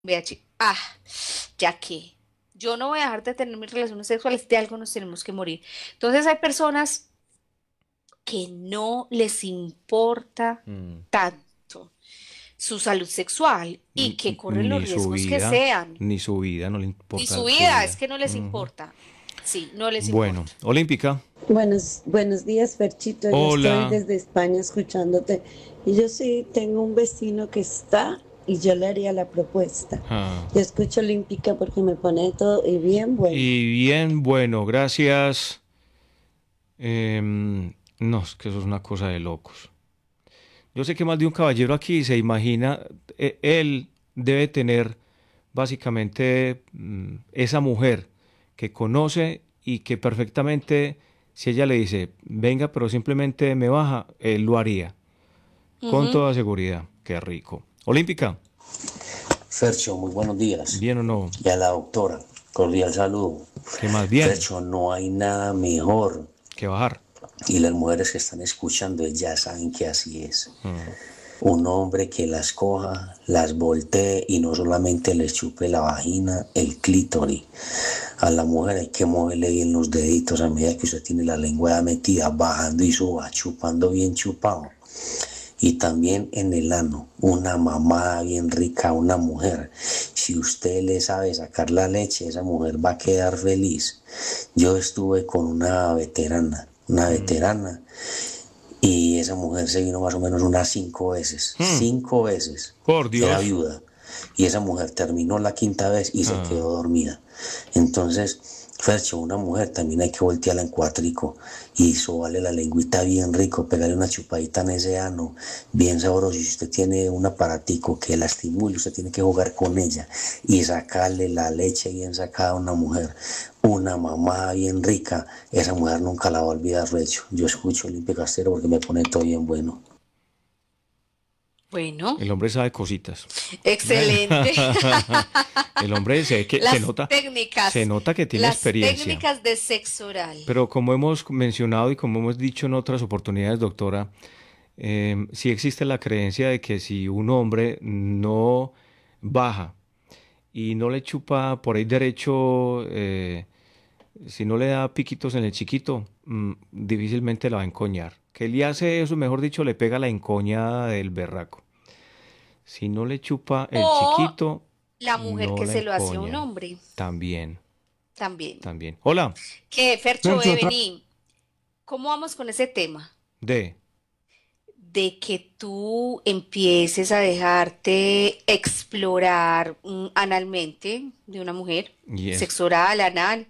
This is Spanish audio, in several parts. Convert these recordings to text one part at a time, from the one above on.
VIH. Ya que yo no voy a dejar de tener mis relaciones sexuales, de algo nos tenemos que morir. Entonces hay personas que no les importa Mm. tanto su salud sexual y que corren los riesgos que sean. Ni su vida, no le Ni importa su su vida, es vida. que no les Ujú. importa. Sí, no les Bueno, importa. Olímpica. Buenos días, Ferchito. Yo estoy Hola. desde España escuchándote. Y yo sí tengo un vecino que está y yo le haría la propuesta. Ah. Yo escucho Olímpica porque me pone todo y bien bueno. Y bien, bueno, gracias. No, es que eso es una cosa de locos. Yo sé que más de un caballero aquí se imagina, él debe tener básicamente esa mujer que conoce y que perfectamente, si ella le dice, venga, pero simplemente me baja, él lo haría, con Ujú. toda seguridad. Qué rico. Olímpica, Fercho, muy buenos días. ¿bien o no? Y a la doctora, cordial saludo. ¿Qué más bien? Fercho, no hay nada mejor. Que bajar. Y las mujeres que están escuchando ya saben que así es. Mm. Un hombre que las coja, las voltee y no solamente les chupe la vagina, el clítoris. A la mujer hay que moverle bien los deditos a medida que usted tiene la lengua metida, bajando y suba, chupando bien chupado. Y también en el ano, una mamada bien rica a una mujer. Si usted le sabe sacar la leche, esa mujer va a quedar feliz. Yo estuve con una veterana, y esa mujer se vino más o menos unas 5 veces, Mm. 5 veces. Por Era Dios. viuda. Y esa mujer terminó la quinta vez y se Ah. quedó dormida. Entonces, Fercho, una mujer también hay que voltearla en cuatrico y sobarle la lengüita bien rico, pegarle una chupadita en ese ano, bien sabroso. Y si usted tiene un aparatico que la estimule, usted tiene que jugar con ella y sacarle la leche bien sacada a una mujer. Una mamá bien rica, esa mujer nunca la va a olvidar, Fercho. Yo escucho Limpio Castero porque me pone todo bien bueno. Bueno, El hombre sabe cositas. excelente. El hombre Las se técnicas, nota que tiene las experiencia. técnicas de sexo oral. Pero como hemos mencionado y como hemos dicho en otras oportunidades, doctora, sí existe la creencia de que si un hombre no baja y no le chupa por ahí derecho, si no le da piquitos en el chiquito, difícilmente la va a encoñar. Que le hace eso, mejor dicho, le pega la encoñada del berraco. Si no le chupa el O chiquito, la mujer no que la se lo hace a un encoña. hombre También, también. también. Hola, Que Fercho, Fercho, vení, ¿cómo vamos con ese tema? de. De que tú empieces a dejarte explorar analmente de una mujer, Y es, sexo oral, anal.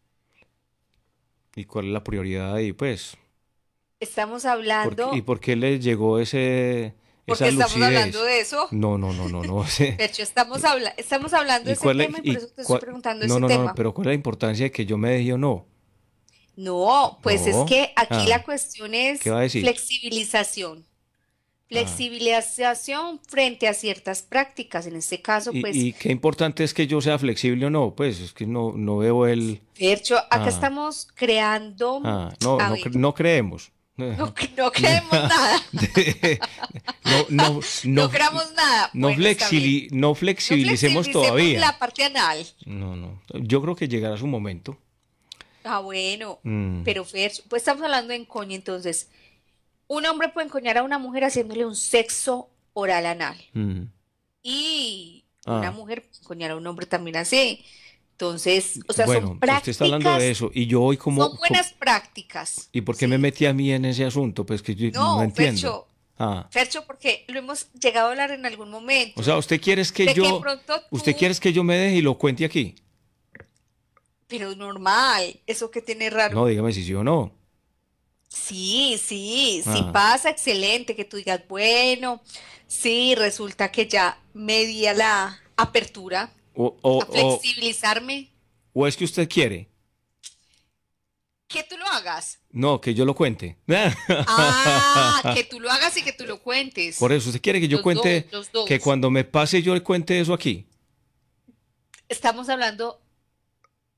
¿y cuál es la prioridad ahí? Pues, Estamos ¿y hablando, por qué le llegó porque esa estamos hablando lucidez? de eso. No, no, no, no, no. Fercho, estamos hablando de ¿Y ese cuál es, tema y por eso te estoy cuál- preguntando no, ese no, no, tema. pero ¿cuál es la importancia de que yo me deje o no? No, pues es No. que aquí la Ah, cuestión ¿qué es va a decir? flexibilización. Ah. Flexibilización frente a ciertas prácticas. En este caso, pues, Y qué importante es que yo sea flexible o no? Pues es que no, no veo el. Fercho, acá Ah, estamos creando, no, a no, ver, no creemos. no, no creemos nada, No, no, no no, creamos nada. Bueno, está bien. no No flexibilicemos flexibilicemos todavía. la parte anal. No, no. Yo creo que llegará su momento. Bueno, Mm, pero Fercho, pues estamos hablando de encoño, entonces, un hombre puede encoñar a una mujer haciéndole un sexo oral anal. mm. Y una Ah, mujer puede encoñar a un hombre también así. Entonces, o sea, son bueno, usted está hablando de prácticas, eso. Y yo hoy son buenas prácticas, ¿y por qué me ¿sí? metí a mí en ese asunto? Pues que yo no No, entiendo. Ah, Fercho, porque lo hemos llegado a hablar en algún o sea, momento, de que pronto usted tú, quiere que yo me deje y lo cuente aquí. pero normal, eso que tiene raro. No, dígame si sí o no. Sí, sí, sí Ah, pasa, excelente, que tú digas, bueno, sí, resulta que ya me di a la apertura, o, o, a o, flexibilizarme, o es que usted quiere. que tú lo hagas. No, que yo lo cuente. Que tú lo hagas y que tú lo Por cuentes. eso, usted quiere que yo Los dos, cuente, los que dos. cuando me pase yo le cuente eso aquí. Estamos hablando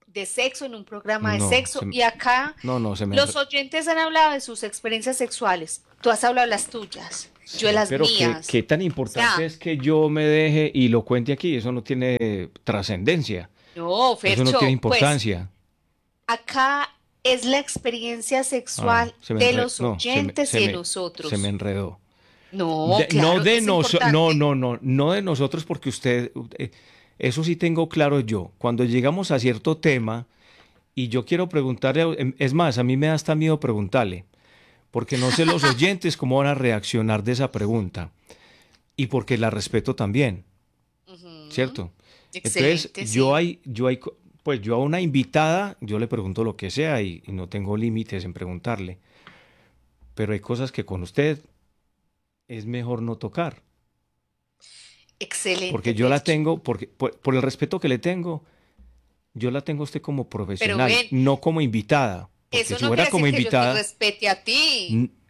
de sexo, en un programa de No, sexo, y acá no, los oyentes han hablado de sus experiencias sexuales. Tú has hablado de las tuyas, yo de sí, las pero mías. qué tan O importante sea, es que yo me deje y lo cuente aquí. Eso no tiene trascendencia. no, Eso no tiene Fercho, pues importancia. acá es la experiencia Ah, sexual se me de enredó. los No, oyentes y de se me nosotros. enredó. No, No claro, de es nosotros, no, importante. no, no, no de nosotros porque eso sí tengo claro yo. Cuando llegamos a cierto tema y yo quiero preguntarle, es más, a mí me da hasta miedo preguntarle, porque no sé los oyentes cómo van a reaccionar de esa pregunta y porque la respeto también, Ujú. ¿cierto? Entonces, Excelente, sí. pues yo a una invitada, yo le pregunto lo que sea y no tengo límites en preguntarle, pero hay cosas que con usted es mejor no tocar. Excelente, Porque yo la Fercho. tengo, porque por el respeto que le tengo, yo la tengo a usted como Pero profesional, ven, no como invitada. Porque eso si no fuera quiere como decir que yo te invitada, respete a ti. n-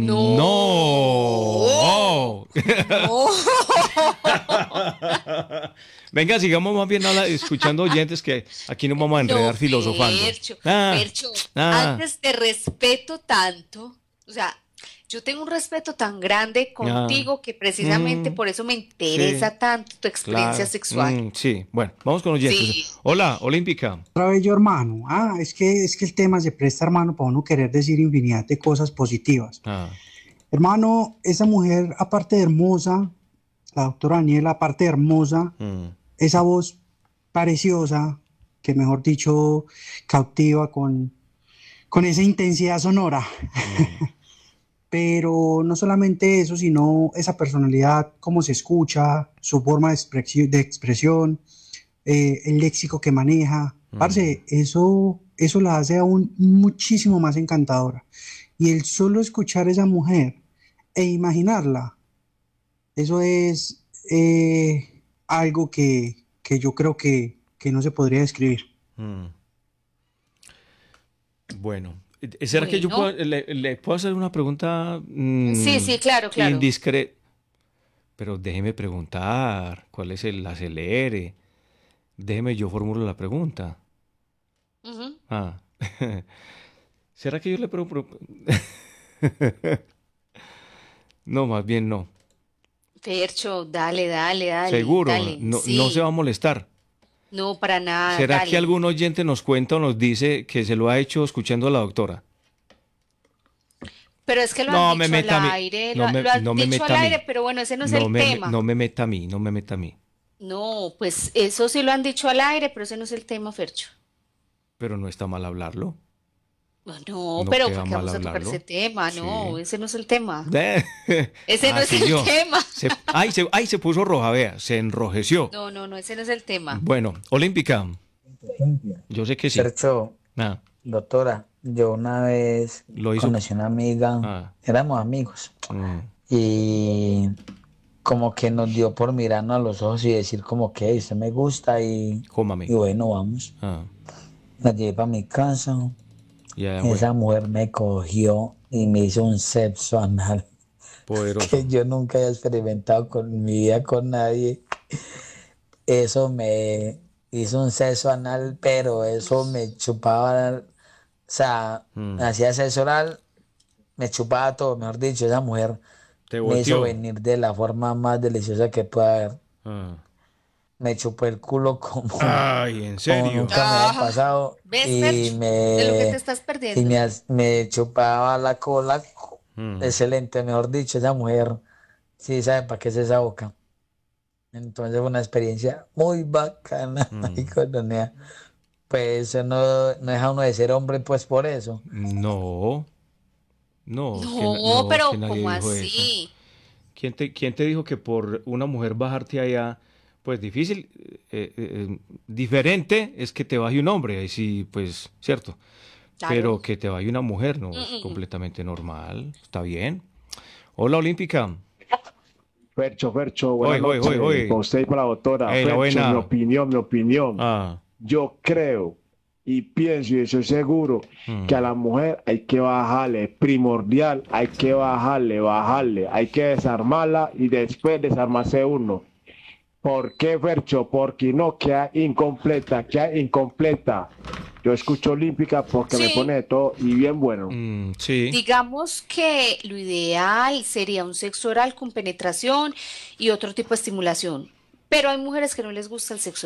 No, no. no. Venga, sigamos más bien escuchando oyentes que aquí nos vamos a No, enredar filosofando. Fercho, Ah, Fercho, ah, antes te respeto tanto, o sea, yo tengo un respeto tan grande ah, contigo que precisamente mm, por eso me sí, interesa tanto tu experiencia claro, sexual. sí. Bueno, vamos con oyentes. Sí, Hola, Olímpica. Otra vez yo, hermano. Es que el tema se presta, hermano, para uno querer decir infinidad de cosas positivas. Ah, Hermano, esa mujer, aparte de hermosa, la doctora Daniela, aparte de hermosa, mm, esa voz preciosa, que mejor dicho, cautiva con esa intensidad sonora. mm, Pero no solamente eso, sino esa personalidad, cómo se escucha, su forma de expresión, el léxico que maneja. mm, Parce, eso la hace aún muchísimo más encantadora. Y el solo escuchar a esa mujer e imaginarla, eso es algo que yo creo que no se podría describir. mm. Bueno, ¿será que bueno, le puedo hacer una pregunta sí, sí, claro, claro. indiscreta? Pero déjeme preguntar, ¿cuál es el acelere? Déjeme yo formulo la pregunta. Ujú. Ah, ¿será que yo le pregunto? No, más bien no. Fercho, dale, dale, dale, Seguro, dale, no, no se va a sí, molestar. no para nada, ¿Será que dale. algún oyente nos cuenta o nos dice que se lo ha hecho escuchando a la doctora? Pero es que lo han No me dicho al meta a mí, aire, lo han no me dicho meta al a aire, mí, pero bueno, ese no es el no tema. me meta a mí, no me meta a mí. No, pues eso sí lo han dicho al aire, pero ese no es el tema, Fercho. Pero no está mal hablarlo, No, no pero queda ¿por qué mal vamos a tocar ese hablarlo. tema? No, Sí. ese no es el tema. Eh, Ese no Ah, es sí, el yo. tema. Se puso roja, vea, se enrojeció. No, no, no, ese no es el tema. Bueno, Olímpica, yo sé que sí. Fercho, Ah, doctora, yo una vez lo hizo. conocí una amiga, Ah, éramos amigos, mm, y como que nos dio por mirarnos a los ojos y decir como que "Ey, usted me gusta y cómame. bueno, vamos". Ah, La llevé para mi casa, y allá fue. esa mujer me cogió y me hizo un sexo anal que Poderoso. yo nunca había experimentado con mi vida con nadie. Eso me hizo un sexo anal, pero eso me chupaba, o sea, me Mm, hacía sexo oral, me chupaba todo, mejor dicho, esa mujer te me hizo volteó. venir de la forma más deliciosa que pueda haber. Ah. Me chupó el culo como, Ay, ¿en como serio? nunca me había Ah, pasado ¿ves, y Fercho? De lo que te estás perdiendo. me chupaba la cola. Mm, Excelente, mejor dicho, esa mujer sí sabe para qué es esa boca. Entonces fue una experiencia muy bacana ahí mm. con Donea. Pues eso no deja uno de ser hombre, pues por eso. No, No, no, que pero nadie ¿cómo dijo eso. así? Quién te dijo que por una mujer bajarte allá, pues difícil, diferente es que te baje un hombre, ahí sí, pues, cierto. Pero Claro. que te baje una mujer, no, es Mm, mm. completamente normal, está bien. Hola, Olímpica. Fercho, buenas Hoy, hoy, hoy, noches. Para hoy. usted y para la doctora. La Fercho, buena. mi opinión. Ah, Yo creo y pienso y estoy seguro que a mm, la mujer hay que bajarle, primordial, hay que bajarle, hay que desarmarla y después desarmarse uno. ¿Por qué, Fercho? Porque no, queda incompleta, queda incompleta. Yo escucho Olímpica porque me pone Sí, de todo y bien bueno. Sí. digamos que lo ideal sería un sexo oral con penetración y otro tipo de estimulación. Pero hay mujeres que no les gusta el sexo